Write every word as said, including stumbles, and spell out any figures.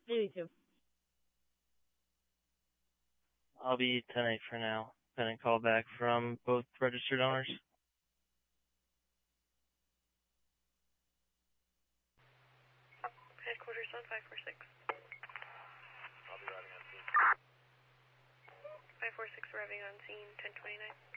eighty-two. I'll be ten eight for now. Pending call back from both registered owners. Headquarters on five four six. I'll be arriving on scene. five four six arriving on scene, ten twenty-nine.